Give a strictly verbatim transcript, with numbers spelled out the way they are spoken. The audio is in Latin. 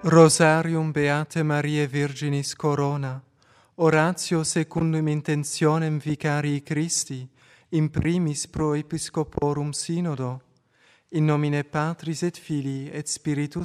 Rosarium Beate Mariae Virginis Corona, oratio secundum intentionem Vicarii Christi, in primis pro Episcoporum Synodo, in nomine Patris et Filii et Spiritus